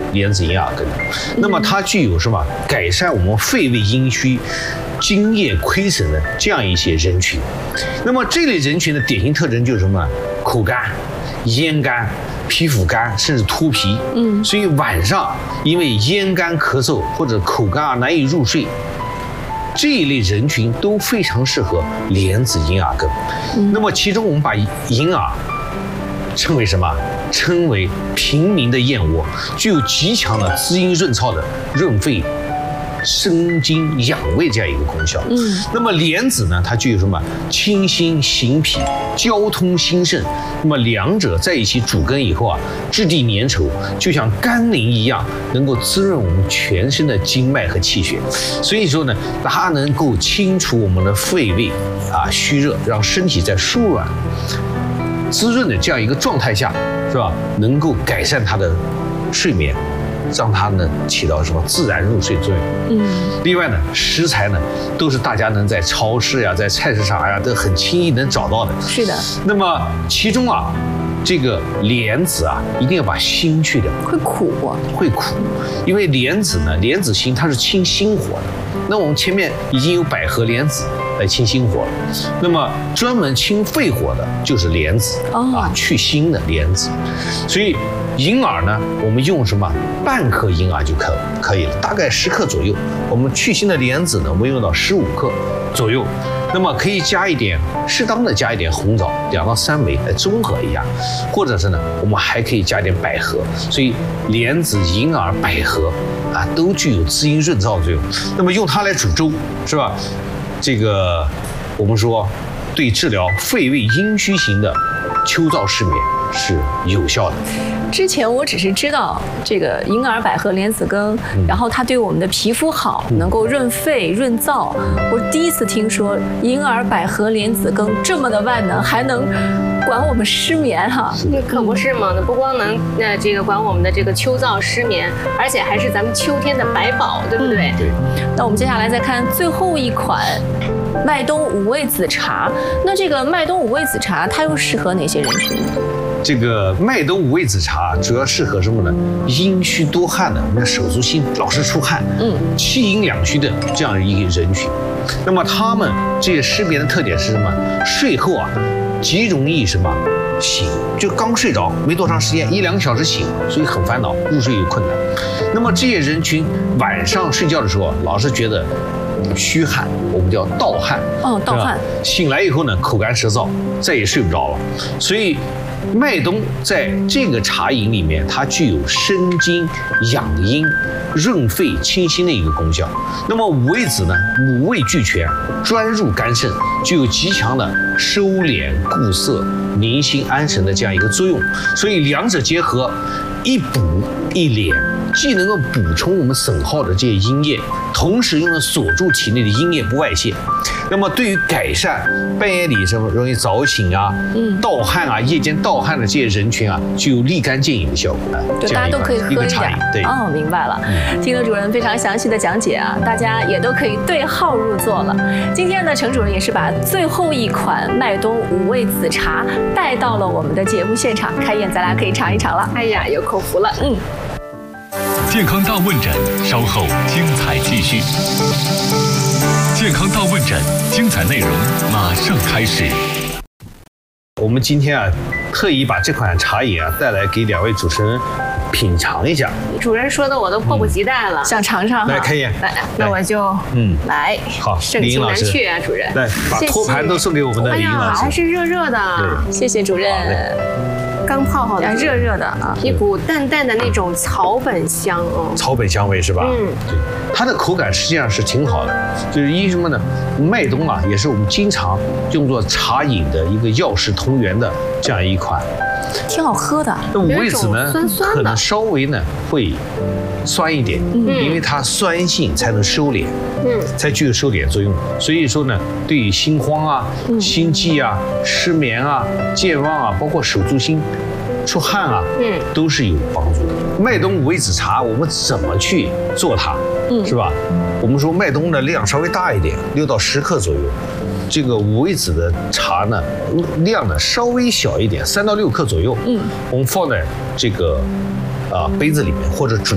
莲子银耳羹。那么它具有什么改善我们肺胃阴虚、津液亏损的这样一些人群。那么这类人群的典型特征就是什么？口干、咽干、皮肤干，甚至脱皮。所以晚上因为咽干咳嗽或者口干啊难以入睡，这一类人群都非常适合莲子银耳羹。那么其中我们把银耳称为什么？称为平民的燕窝，具有极强的滋阴润燥的润肺、生津养胃这样一个功效。那么莲子呢，它具有什么？清心行脾、交通心肾。那么两者在一起煮羹以后啊，质地粘稠，就像甘霖一样，能够滋润我们全身的经脉和气血。所以说呢，它能够清除我们的肺胃啊虚热，让身体在舒软、滋润的这样一个状态下，是吧？能够改善它的睡眠。让它呢起到什么自然入睡作用。另外呢，食材呢都是大家能在超市呀、在菜市场呀都很轻易能找到的。 是的。那么其中啊，这个莲子啊，一定要把心去掉。 会苦不？ 会苦，因为莲子呢，莲子心它是清心火的。那我们前面已经有百合莲子来清心火了，那么专门清肺火的就是莲子啊，去腥的莲子。所以银耳呢，我们用什么？半克银耳就可以了，大概10克左右。我们去腥的莲子呢，我们用到15克左右。那么可以加一点，适当的加一点红枣，2到3枚来中和一下，或者是呢，我们还可以加点百合。所以莲子、银耳、百合啊，都具有滋阴润燥的作用。那么用它来煮粥，是吧？这个我们说，对治疗肺胃阴虚型的秋燥失眠是有效的。 之前我只是知道这个银耳、百合、莲子羹，然后它对我们的皮肤好，能够润肺润燥。我第一次听说银耳、百合、莲子羹这么的万能，还能管我们失眠哈。 那可不是嘛，那不光能这个管我们的这个秋燥失眠，而且还是咱们秋天的百宝，对不对？ 对。 那我们接下来再看最后一款麦冬五味子茶。那这个麦冬五味子茶，它又适合哪些人群呢？ 这个麦冬五味子茶主要适合什么呢？阴虚多汗的，我们手足心老是出汗，气阴两虚的这样一个人群。那么他们这些失眠的特点是什么？睡后啊，极容易什么醒，就刚睡着没多长时间，1-2个小时醒，所以很烦恼，入睡有困难。那么这些人群晚上睡觉的时候，老是觉得虚汗，我们叫盗汗。 盗汗。 醒来以后呢，口干舌燥，再也睡不着了。所以麦冬在这个茶饮里面，它具有生津、养阴、润肺、清心的一个功效。那么五味子呢，五味俱全，专入肝肾，具有极强的收敛、固涩、宁心安神的这样一个作用。所以两者结合，一补一敛，既能够补充我们损耗的这些阴液，同时又能锁住体内的阴液不外泄。那么对于改善半夜里什么容易早醒啊、盗汗啊、夜间盗汗的这些人群啊，具有立竿见影的效果。 就大家都可以喝一点。 对， 明白了。听了主任非常详细的讲解啊，大家也都可以对号入座了。今天呢，程主任也是把最后一款麦冬五味子茶带到了我们的节目现场，开宴咱俩可以尝一尝了。 哎呀，有口福了。 健康大问诊，稍后精彩继续。健康大问诊，精彩内容马上开始。 我们今天啊，特意把这款茶饮啊带来给2位主持人品尝一下。 主任说的我都迫不及待了， 想尝尝。 来，开宴。 来，那我就来。 好， 盛情难却啊，主任。 来，把托盘都送给我们的李英老师。 还是热热的。 谢谢主任。 刚泡好的， 热热的啊， 一股淡淡的那种草本香哦， 草本香味是吧？对，它的口感实际上是挺好的，就是因什么呢？麦冬啊，也是我们经常用作茶饮的一个药食同源的这样一款， 挺好喝的。 那五味子呢，可能稍微呢会酸一点，因为它酸性才能收敛，才具有收敛作用。所以说呢，对于心慌啊、心悸啊、失眠啊、健忘啊，包括手足心出汗啊，都是有帮助的。麦冬五味子茶，我们怎么去做它，是吧？我们说麦冬的量稍微大一点，6到10克左右。这个五味子的茶呢，量呢稍微小一点，3到6克左右。我们放在这个杯子里面或者煮